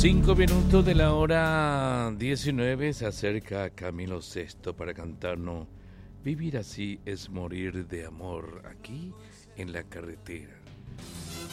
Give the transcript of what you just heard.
5 minutos de la hora 19 se acerca Camilo Sesto para cantarnos Vivir así es morir de amor aquí en la carretera.